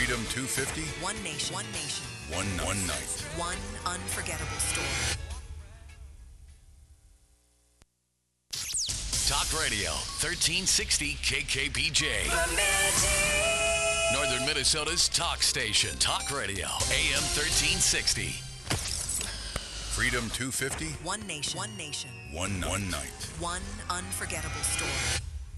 Freedom 250. One nation. One nation. One night. One unforgettable story. Talk Radio, 1360 KKPJ. Northern Minnesota's talk station. Talk Radio, AM 1360. Freedom 250. One nation. One nation. One night. One unforgettable story.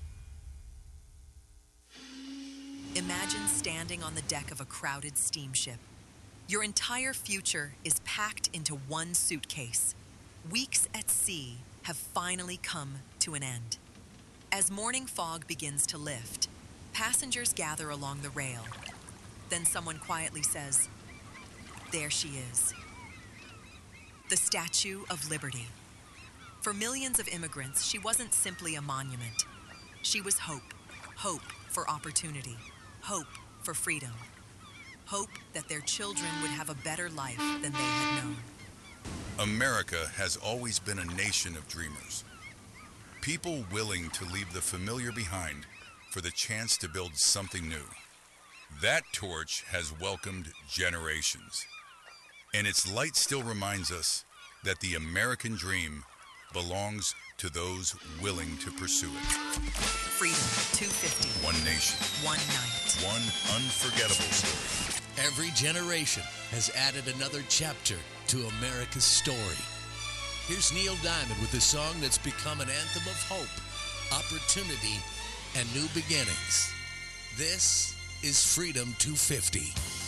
Imagine standing on the deck of a crowded steamship. Your entire future is packed into one suitcase. Weeks at sea have finally come to an end. As morning fog begins to lift, passengers gather along the rail. Then someone quietly says, "There she is." The Statue of Liberty. For millions of immigrants, she wasn't simply a monument. She was hope. Hope for opportunity. Hope for freedom. Hope that their children would have a better life than they had known. America has always been a nation of dreamers. People willing to leave the familiar behind for the chance to build something new. That torch has welcomed generations. And its light still reminds us that the American dream belongs to those willing to pursue it. Freedom 250. One nation. One night. One unforgettable story. Every generation has added another chapter to America's story. Here's Neil Diamond with a song that's become an anthem of hope, opportunity, and new beginnings. This is Freedom 250.